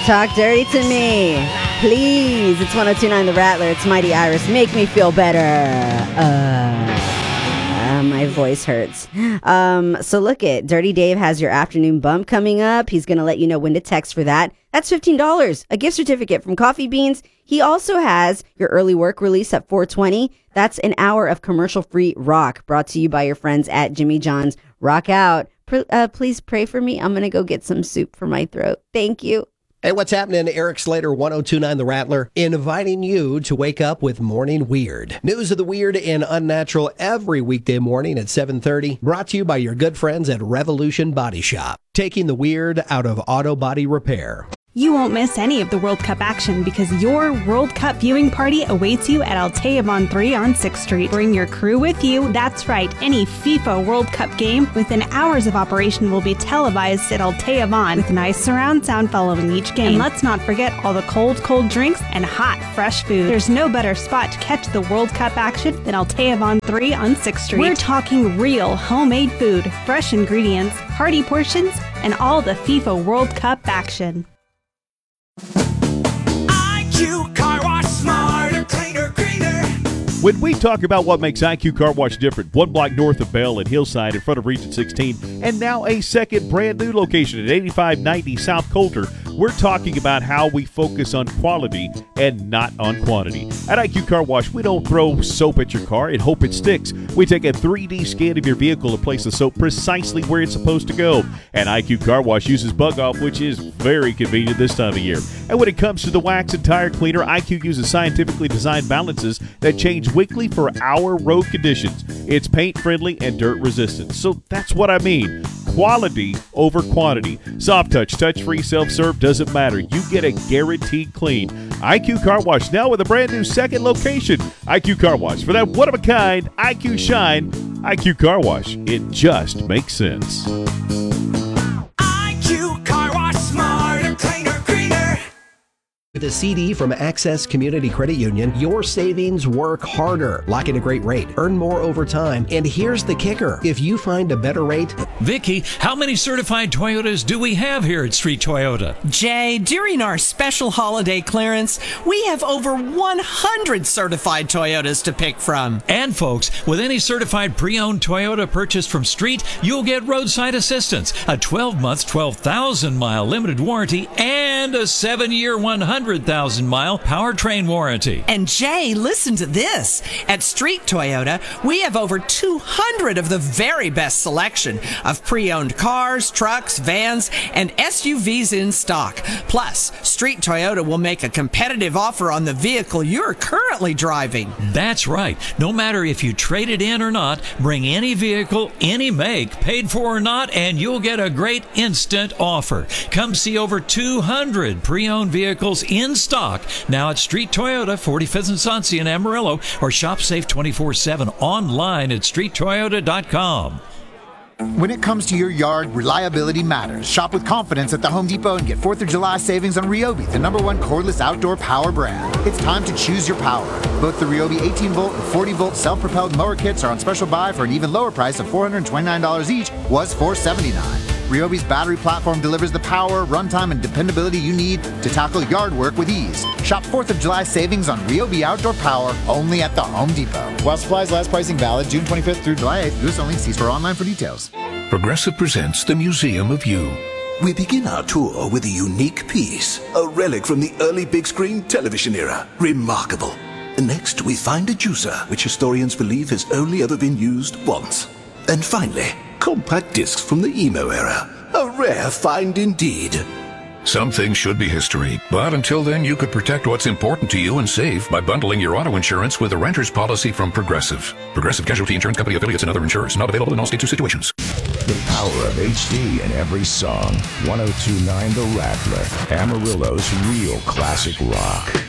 Talk dirty to me, please. It's 102.9 The Rattler. It's Mighty Iris. Make me feel better. My voice hurts. So look it. Dirty Dave has your afternoon bump coming up. He's going to let you know when to text for that. That's $15. A gift certificate from Coffee Beans. He also has your early work release at 4:20. That's an hour of commercial-free rock brought to you by your friends at Jimmy John's. Rock out. Please pray for me. I'm going to go get some soup for my throat. Thank you. Hey, what's happening? Eric Slater, 102.9 The Rattler, inviting you to wake up with Morning Weird. News of the weird and unnatural every weekday morning at 7:30. Brought to you by your good friends at Revolution Body Shop. Taking the weird out of auto body repair. You won't miss any of the World Cup action because your World Cup viewing party awaits you at Altea Von 3 on 6th Street. Bring your crew with you. That's right, any FIFA World Cup game within hours of operation will be televised at Altea Von with nice surround sound following each game. And let's not forget all the cold drinks and hot, fresh food. There's no better spot to catch the World Cup action than Altea Von 3 on 6th Street. We're talking real homemade food, fresh ingredients, hearty portions, and all the FIFA World Cup action. IQ Car Wash, smarter, cleaner, greener. When we talk about what makes IQ Car Wash different, one block north of Bell and Hillside in front of Region 16, and now a second brand new location at 8590 South Coulter, we're talking about how we focus on quality and not on quantity. At IQ Car Wash, we don't throw soap at your car and hope it sticks. We take a 3D scan of your vehicle and place the soap precisely where it's supposed to go. And IQ Car Wash uses Bug Off, which is very convenient this time of year. And when it comes to the wax and tire cleaner, IQ uses scientifically designed balances that change weekly for our road conditions. It's paint friendly and dirt resistant. So that's what I mean. Quality over quantity. Soft touch, touch-free, self-serve, doesn't matter. You get a guaranteed clean. IQ Car Wash, now with a brand new second location. IQ Car Wash, for that one-of-a-kind IQ shine. IQ Car Wash, it just makes sense. IQ Car Wash, smarter, cleaner, greener. With a CD from Access Community Credit Union, your savings work harder. Lock in a great rate, earn more over time, and here's the kicker. If you find a better rate... Vicky, how many certified Toyotas do we have here at Street Toyota? Jay, during our special holiday clearance, we have over 100 certified Toyotas to pick from. And folks, with any certified pre-owned Toyota purchased from Street, you'll get roadside assistance, a 12-month, 12,000-mile limited warranty, and a 7-year, 100,000-mile powertrain warranty. And Jay, listen to this. At Street Toyota, we have over 200 of the very best selection of pre-owned cars, trucks, vans, and SUVs in stock. Plus, Street Toyota will make a competitive offer on the vehicle you're currently driving. That's right. No matter if you trade it in or not, bring any vehicle, any make, paid for or not, and you'll get a great instant offer. Come see over 200 pre-owned vehicles in stock now at Street Toyota, 45th and Sunset in Amarillo, or shop safe 24/7 online at streettoyota.com. When it comes to your yard, reliability matters. Shop with confidence at the Home Depot and get 4th of July savings on Ryobi, the #1 cordless outdoor power brand. It's time to choose your power. Both the Ryobi 18-volt and 40-volt self-propelled mower kits are on special buy for an even lower price of $429 each, was $479. Ryobi's battery platform delivers the power, runtime, and dependability you need to tackle yard work with ease. Shop 4th of July savings on Ryobi outdoor power only at the Home Depot. While supplies last, pricing valid June 25th through July 8th. US only. See store online for details. Progressive presents the Museum of You. We begin our tour with a unique piece, a relic from the early big screen television era. Remarkable. Next, we find a juicer, which historians believe has only ever been used once. And finally, compact discs from the emo era. A rare find indeed. Some things should be history, but until then you could protect what's important to you and save by bundling your auto insurance with a renter's policy from Progressive. Progressive Casualty Insurance Company affiliates and other insurers. Not available in all states or situations. The power of HD in every song. 102.9 The Rattler. Amarillo's real classic rock.